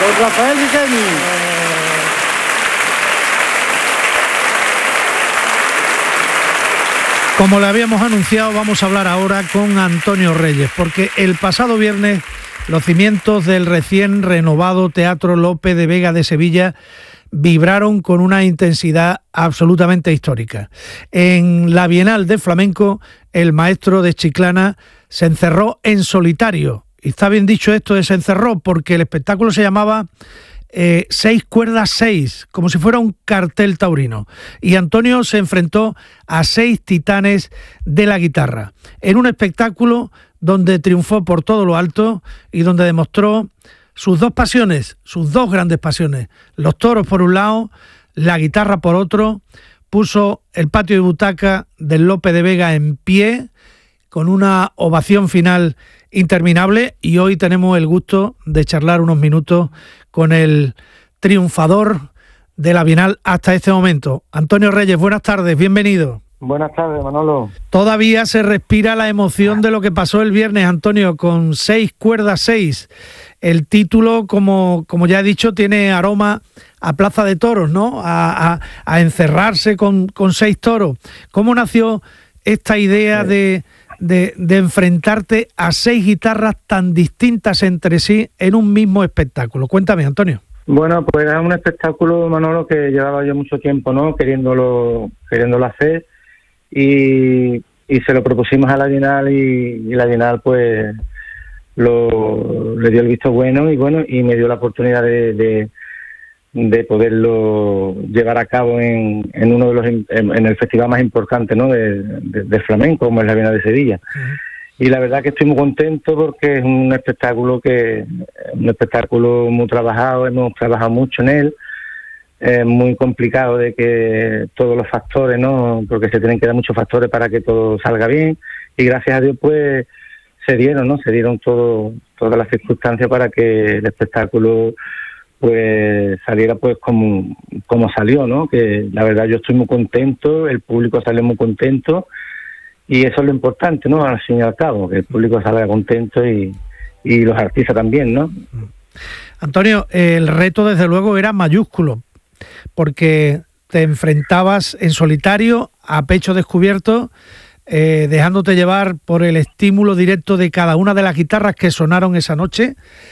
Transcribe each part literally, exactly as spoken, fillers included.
Don Rafael Riqueni. Como le habíamos anunciado, vamos a hablar ahora con Antonio Reyes, porque el pasado viernes los cimientos del recién renovado Teatro Lope de Vega de Sevilla vibraron con una intensidad absolutamente histórica. En la Bienal de Flamenco, el maestro de Chiclana se encerró en solitario. Y está bien dicho esto de se encerró, porque el espectáculo se llamaba eh, Seis cuerdas seis, como si fuera un cartel taurino. Y Antonio se enfrentó a seis titanes de la guitarra, en un espectáculo donde triunfó por todo lo alto y donde demostró sus dos pasiones, sus dos grandes pasiones, los toros por un lado, la guitarra por otro. Puso el patio de butaca del Lope de Vega en pie, con una ovación final interminable, y hoy tenemos el gusto de charlar unos minutos con el triunfador de la Bienal hasta este momento. Antonio Reyes, buenas tardes, bienvenido. Buenas tardes, Manolo. Todavía se respira la emoción de lo que pasó el viernes, Antonio, con Seis cuerdas seis. El título, como, como ya he dicho, tiene aroma a Plaza de Toros, ¿no? A, a, a encerrarse con, con seis toros. ¿Cómo nació esta idea de, de, de enfrentarte a seis guitarras tan distintas entre sí en un mismo espectáculo? Cuéntame, Antonio. Bueno, pues era un espectáculo, Manolo, que llevaba yo mucho tiempo, ¿no? Queriéndolo, queriéndolo hacer. Y, y se lo propusimos a la Bienal y, y la Bienal pues lo, le dio el visto bueno y bueno y me dio la oportunidad de, de, de poderlo llevar a cabo en, en uno de los en, en el festival más importante, ¿no? de, de, de flamenco, como es la Bienal de Sevilla. Uh-huh. Y la verdad que estoy muy contento porque es un espectáculo que un espectáculo muy trabajado, hemos trabajado mucho en él. Es muy complicado de que todos los factores, ¿no? Porque se tienen que dar muchos factores para que todo salga bien, y gracias a Dios pues se dieron, ¿no? Se dieron todo, todas las circunstancias para que el espectáculo pues saliera pues como, como salió, ¿no? Que la verdad yo estoy muy contento, el público sale muy contento y eso es lo importante, ¿no? Al fin y al cabo, que el público salga contento y, y los artistas también, ¿no? Antonio, el reto desde luego era mayúsculo, porque te enfrentabas en solitario, a pecho descubierto, eh, dejándote llevar por el estímulo directo de cada una de las guitarras que sonaron esa noche,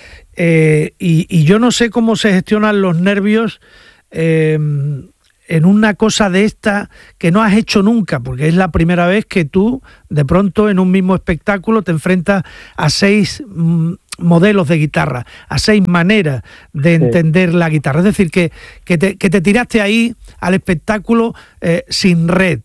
eh, y, y yo no sé cómo se gestionan los nervios eh, en una cosa de esta que no has hecho nunca, porque es la primera vez que tú, de pronto, en un mismo espectáculo te enfrentas a seis mm, modelos de guitarra, a seis maneras de entender sí. la guitarra. Es decir, que, que, te, que te tiraste ahí al espectáculo eh, sin red.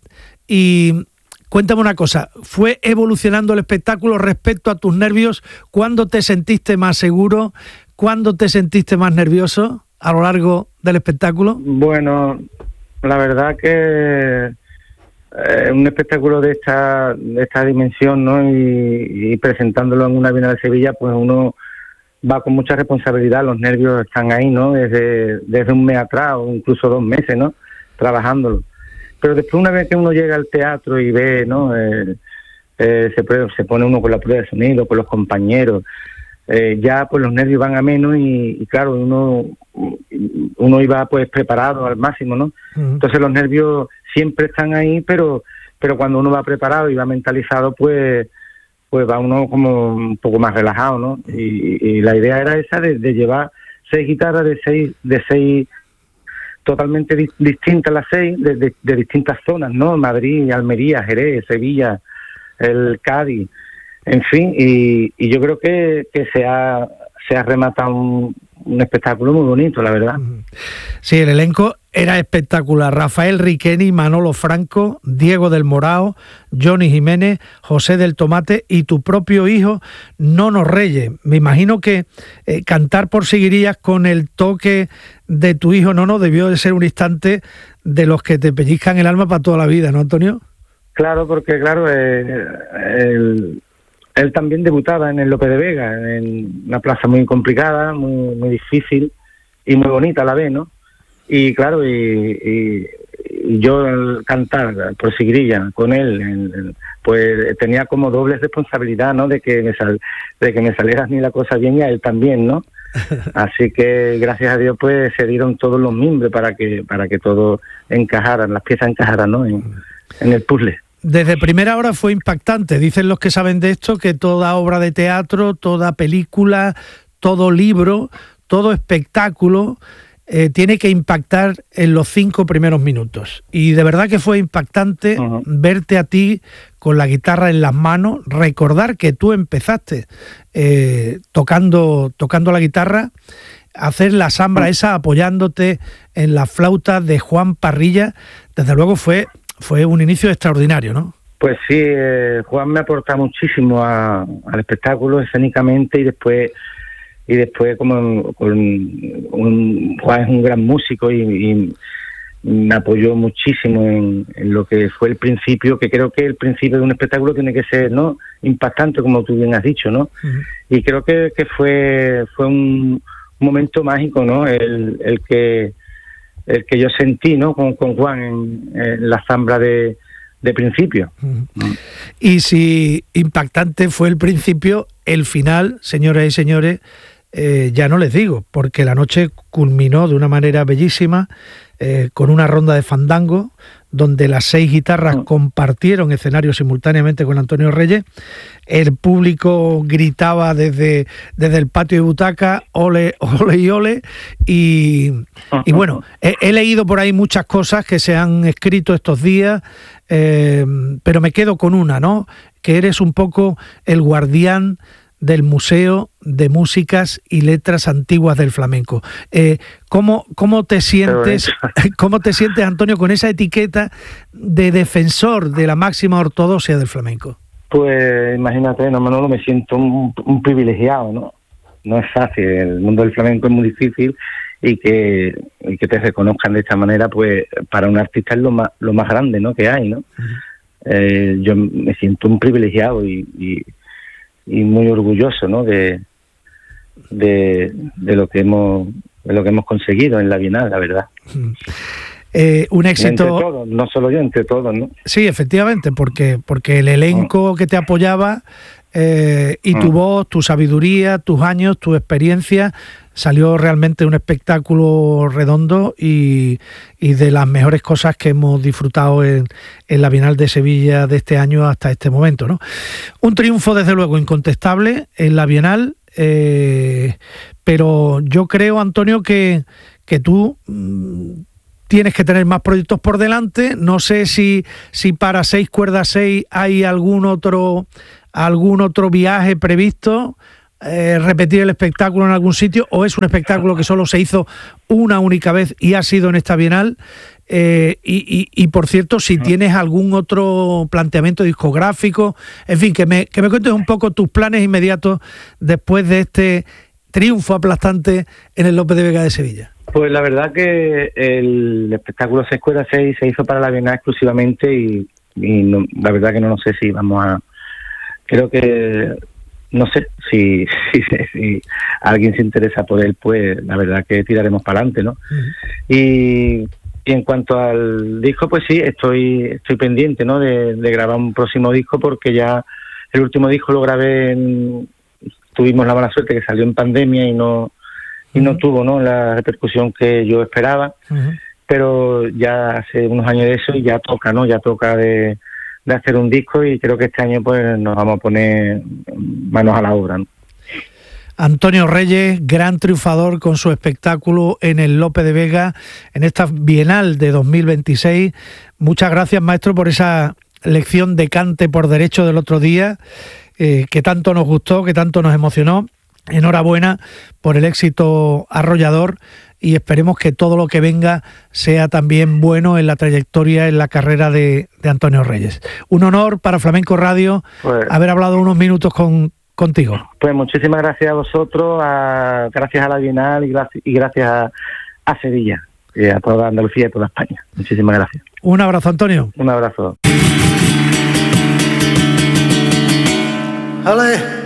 Y cuéntame una cosa, ¿fue evolucionando el espectáculo respecto a tus nervios? ¿Cuándo te sentiste más seguro? ¿Cuándo te sentiste más nervioso a lo largo del espectáculo? Bueno, la verdad que eh, un espectáculo de esta de esta dimensión, ¿no? Y, y presentándolo en una Bienal de Sevilla, pues uno va con mucha responsabilidad, los nervios están ahí, ¿no? Desde, desde un mes atrás o incluso dos meses, ¿no? Trabajándolo. Pero después, una vez que uno llega al teatro y ve, ¿no? Eh, eh, se, se pone uno con la prueba de sonido, con los compañeros, eh, ya pues los nervios van a menos y, y claro, uno uno iba pues preparado al máximo, ¿no? Uh-huh. Entonces los nervios siempre están ahí, pero pero cuando uno va preparado y va mentalizado, pues pues va uno como un poco más relajado, ¿no? Y, y la idea era esa de, de llevar seis guitarras de seis de seis totalmente di- distintas las seis, de, de, de distintas zonas, ¿no? Madrid, Almería, Jerez, Sevilla, el Cádiz, en fin, y, y yo creo que, que se ha se ha rematado un, un espectáculo muy bonito, la verdad. Sí, el elenco era espectacular. Rafael Riqueni, Manolo Franco, Diego del Morao, Johnny Jiménez, José del Tomate y tu propio hijo, Nono Reyes. Me imagino que eh, cantar por seguirías con el toque de tu hijo Nono debió de ser un instante de los que te pellizcan el alma para toda la vida, ¿no, Antonio? Claro, porque claro, eh, el... él también debutaba en el Lope de Vega, en una plaza muy complicada, muy muy difícil y muy bonita a la vez, ¿no? Y claro, y, y, y yo al cantar por Sigrilla con él, en, pues tenía como doble responsabilidad, ¿no? De que me sal, de que me saliera a mí la cosa bien y a él también, ¿no? Así que gracias a Dios pues se dieron todos los mimbres para que para que todo encajaran, las piezas encajaran, ¿no? en, en el puzzle. Desde primera hora fue impactante. Dicen los que saben de esto que toda obra de teatro, toda película, todo libro, todo espectáculo eh, tiene que impactar en los cinco primeros minutos. Y de verdad que fue impactante uh-huh. verte a ti con la guitarra en las manos, recordar que tú empezaste eh, tocando, tocando la guitarra, hacer la sambra uh-huh. esa apoyándote en la flauta de Juan Parrilla. Desde luego fue, fue un inicio extraordinario, ¿no? Pues sí, eh, Juan me aporta muchísimo a, al espectáculo escénicamente y después... Y después, como con un, Juan es un gran músico y, y me apoyó muchísimo en, en lo que fue el principio, que creo que el principio de un espectáculo tiene que ser, ¿no?, impactante, como tú bien has dicho, ¿no? Uh-huh. Y creo que, que fue fue un momento mágico, ¿no?, el, el que el que yo sentí, ¿no?, con, con Juan en, en la zambra de, de principio. Uh-huh. Uh-huh. Y si impactante fue el principio, el final, señoras y señores, Eh, ya no les digo, porque la noche culminó de una manera bellísima eh, con una ronda de fandango donde las seis guitarras oh. compartieron escenario simultáneamente con Antonio Reyes. El público gritaba desde, desde el patio de butaca, ole, ole y ole, y, y bueno, he, he leído por ahí muchas cosas que se han escrito estos días, eh, pero me quedo con una, ¿no?, que eres un poco el guardián del Museo de Músicas y Letras Antiguas del Flamenco. Eh, ¿cómo, cómo te sientes, cómo te sientes, Antonio, con esa etiqueta de defensor de la máxima ortodoxia del flamenco? Pues imagínate, no, Manolo, me siento un, un privilegiado, ¿no? No es fácil, el mundo del flamenco es muy difícil y que, y que te reconozcan de esta manera, pues para un artista es lo más, lo más grande, ¿no?, que hay, ¿no? Uh-huh. Eh, yo me siento un privilegiado y, y y muy orgulloso, ¿no?, de, de de lo que hemos de lo que hemos conseguido en la Bienal, la verdad. Eh, un éxito entre todos, no solo yo, entre todos, ¿no? Sí, efectivamente, porque porque el elenco que te apoyaba eh, y tu voz, tu sabiduría, tus años, tu experiencia, salió realmente un espectáculo redondo y, y de las mejores cosas que hemos disfrutado en, en la Bienal de Sevilla de este año hasta este momento, ¿no? Un triunfo, desde luego, incontestable en la Bienal, eh, pero yo creo, Antonio, que, que tú mmm, tienes que tener más proyectos por delante. No sé si, si para Seis Cuerdas Seis hay algún otro, algún otro viaje previsto. Eh, repetir el espectáculo en algún sitio, o es un espectáculo que solo se hizo una única vez y ha sido en esta Bienal. Eh, y, y, y por cierto, si tienes algún otro planteamiento discográfico, en fin, que me, que me cuentes un poco tus planes inmediatos después de este triunfo aplastante en el Lope de Vega de Sevilla. Pues la verdad que el espectáculo Seis Cuerdas Seis se hizo para la Bienal exclusivamente y, y no, la verdad que no, no sé si vamos a... Creo que... No sé si, si, si alguien se interesa por él, pues la verdad que tiraremos para adelante, ¿no? Uh-huh. Y, y en cuanto al disco, pues sí, estoy estoy pendiente, ¿no?, de, de grabar un próximo disco, porque ya el último disco lo grabé en... Tuvimos la mala suerte que salió en pandemia y no y no uh-huh. tuvo, ¿no?, la repercusión que yo esperaba, uh-huh. pero ya hace unos años de eso y ya toca, ¿no? Ya toca de... de hacer un disco, y creo que este año pues nos vamos a poner manos a la obra, ¿no? Antonio Reyes, gran triunfador con su espectáculo en el Lope de Vega en esta Bienal de dos mil veintiséis. Muchas gracias, maestro, por esa lección de cante por derecho del otro día, eh, que tanto nos gustó, que tanto nos emocionó. Enhorabuena por el éxito arrollador y esperemos que todo lo que venga sea también bueno en la trayectoria, en la carrera de, de Antonio Reyes. Un honor para Flamenco Radio pues, haber hablado unos minutos con, contigo. Pues muchísimas gracias a vosotros, a, gracias a la Bienal y gracias, y gracias a, a Sevilla, y a toda Andalucía y a toda España. Muchísimas gracias. Un abrazo, Antonio. Un abrazo. ¡Ale!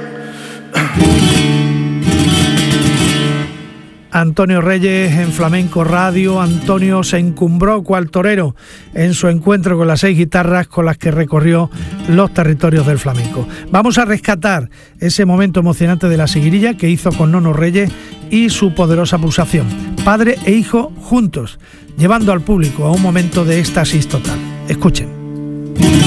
Antonio Reyes en Flamenco Radio. Antonio se encumbró cual torero en su encuentro con las seis guitarras con las que recorrió los territorios del flamenco. Vamos a rescatar ese momento emocionante de la seguirilla que hizo con Nono Reyes y su poderosa pulsación. Padre e hijo juntos, llevando al público a un momento de éxtasis total. Escuchen.